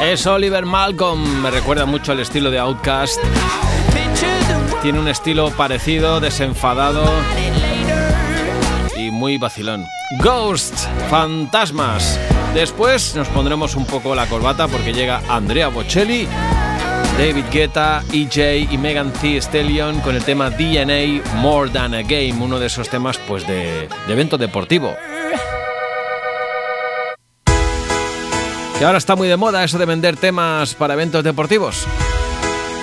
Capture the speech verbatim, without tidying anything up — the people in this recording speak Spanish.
Es Oliver Malcolm, me recuerda mucho al estilo de Outkast. Tiene un estilo parecido, desenfadado y muy vacilón. Ghosts, fantasmas. Después nos pondremos un poco la corbata porque llega Andrea Bocelli, David Guetta, E J y Megan Thee Stallion con el tema D N A More Than a Game, uno de esos temas pues de, de evento deportivo. Que ahora está muy de moda eso de vender temas para eventos deportivos.